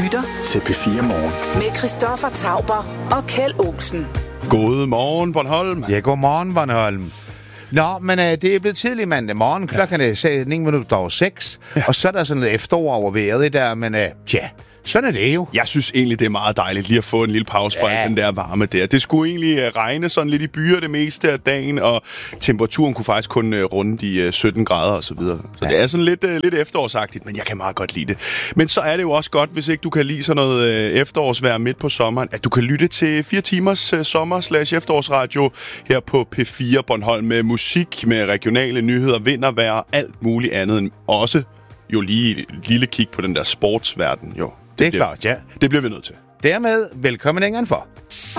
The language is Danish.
lytter til P4 Morgen med Christoffer Tauber og Kjeld Olsen. God morgen, Bornholm. Ja, god morgen, Bornholm. Nå, men det er blevet tidlig mandag morgen. Klokken er 9 minutter over 6. Ja. Og så er der sådan lidt efterår over vejret der, men sådan er det jo. Jeg synes egentlig, det er meget dejligt lige at få en lille pause fra den der varme der. Det skulle egentlig regne sådan lidt i byer det meste af dagen, og temperaturen kunne faktisk kun runde de 17 grader og så videre. Så det er sådan lidt efterårsagtigt, men jeg kan meget godt lide det. Men så er det jo også godt, hvis ikke du kan lide sådan noget efterårsvejr midt på sommeren, at du kan lytte til 4 timers sommer/efterårsradio her på P4 Bornholm med musik, med regionale nyheder, vintervejr og alt muligt andet. Også jo lige et lille kig på den der sportsverden, jo. Det er klart, ja. Det bliver vi nødt til. Dermed velkommen indenfor.